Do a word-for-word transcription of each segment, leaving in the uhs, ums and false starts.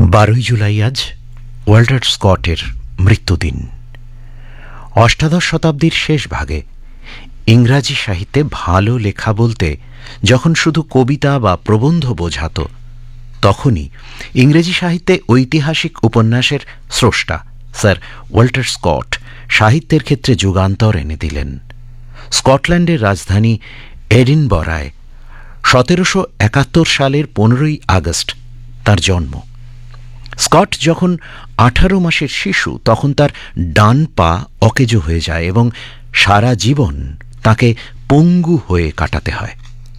বারোই জুলাই আজ ওয়াল্টার স্কটের মৃত্যুদিন। অষ্টাদশ শতাব্দীর শেষ ভাগে ইংরাজি সাহিত্যে ভালো লেখা বলতে যখন শুধু কবিতা বা প্রবন্ধ বোঝাত, তখনই ইংরেজি সাহিত্যে ঐতিহাসিক উপন্যাসের স্রষ্টা স্যার ওয়াল্টার স্কট সাহিত্যের ক্ষেত্রে যুগান্তর এনে দিলেন। স্কটল্যান্ডের রাজধানী এডিনবরায় সতেরোশো একাত্তর সালের পনেরোই আগস্ট তার জন্ম। স্কট যখন আঠারো মাসের শিশু, তখন তার ডান পা অকেজো হয়ে যায় এবং সারা জীবন তাকে পঙ্গু হয়ে কাটাতে হয়।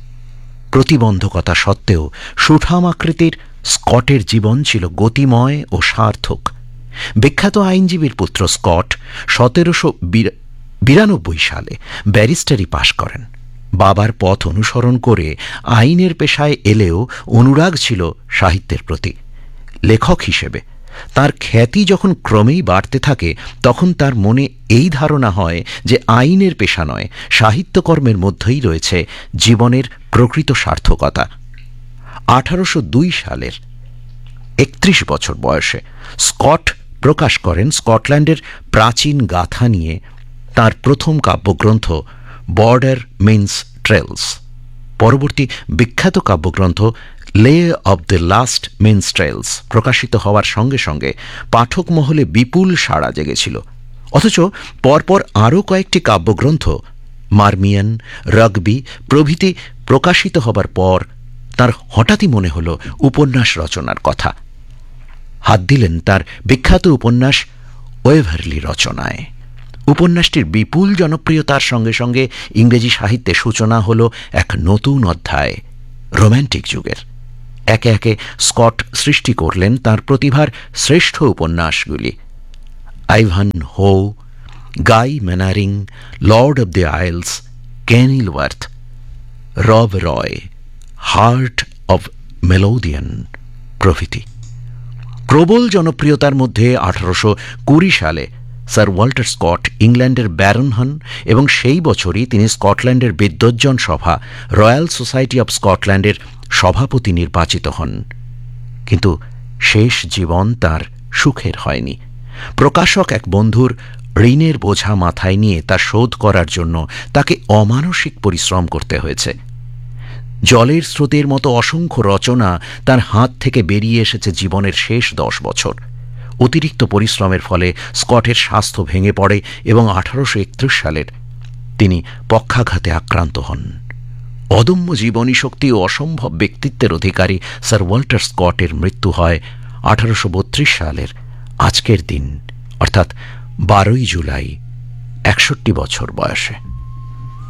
প্রতিবন্ধকতা সত্ত্বেও সুঠাম আকৃতির স্কটের জীবন ছিল গতিময় ও সার্থক। বিখ্যাত আইনজীবীর পুত্র স্কট সতেরোশো বিরানব্বই সালে ব্যারিস্টারি পাশ করেন। বাবার পথ অনুসরণ করে আইনের পেশায় এলেও অনুরাগ ছিল সাহিত্যের প্রতি। লেখক হিসেবে তার খ্যাতি যখন ক্রমেই বাড়তে থাকে, তখন তার মনে এই ধারণা হয় যে আইনের পেশা নয়, সাহিত্যকর্মের মধ্যেই রয়েছে জীবনের প্রকৃত সার্থকতা। আঠারোশো দুই সালের একত্রিশ বছর বয়সে স্কট প্রকাশ করেন স্কটল্যান্ডের প্রাচীন গাথা নিয়ে তার প্রথম কাব্যগ্রন্থ বর্ডার মিন্স ট্রেলস। পরবর্তী বিখ্যাত কাব্যগ্রন্থ লে অব দ্য লাস্ট মিনস্ট্রেলস প্রকাশিত হওয়ার সঙ্গে সঙ্গে পাঠক মহলে বিপুল সাড়া জেগেছিল। অথচ পরপর আরও কয়েকটি কাব্যগ্রন্থ মারমিয়ান, রাগবি প্রভৃতি প্রকাশিত হবার পর তার হঠাৎই মনে হল উপন্যাস রচনার কথা। হাত দিলেন তার বিখ্যাত উপন্যাস ওয়েভারলি রচনায়। উপন্যাসটির বিপুল জনপ্রিয়তার সঙ্গে সঙ্গে ইংরেজি সাহিত্যে সূচনা হল এক নতুন অধ্যায়, রোম্যান্টিক যুগের। একে একে স্কট সৃষ্টি করলেন তার প্রতিভার শ্রেষ্ঠ উপন্যাসগুলি। আইভান হো, গাই ম্যানারিং, লর্ড অব দ্য আইলস, কেনিলওয়ার্থ, রব রয়, হার্ট অব মেলোডিয়ান প্রভৃতি। প্রবল জনপ্রিয়তার মধ্যে আঠারোশো কুড়ি সালে স্যার ওয়াল্টার স্কট ইংল্যান্ডের ব্যারন হন এবং সেই বছরই তিনি স্কটল্যান্ডের বিদ্বজ্জন সভা রয়্যাল সোসাইটি অব স্কটল্যান্ডের সভাপতি নির্বাচিত হন। কিন্তু শেষ জীবন তার সুখের হয়নি। প্রকাশক এক বন্ধুর ঋণের বোঝা মাথায় নিয়ে তা শোধ করার জন্য তাকে অমানসিক পরিশ্রম করতে হয়েছে। জলের স্রোতের মতো অসংখ্য রচনা তার হাত থেকে বেরিয়ে এসেছে জীবনের শেষ দশ বছর। অতিরিক্ত পরিশ্রমের ফলে স্কটের স্বাস্থ্য ভেঙে পড়ে এবং আঠারোশো একত্রিশ সালের তিনি পক্ষাঘাতে আক্রান্ত হন। অদম্য জীবনী শক্তি ও অসম্ভব ব্যক্তিত্বের অধিকারী স্যার ওয়াল্টার স্কটের মৃত্যু হয় আঠারোশো বত্রিশ সালের আজকের দিন, অর্থাৎ বারোই জুলাই, একষট্টি বছর বয়সে।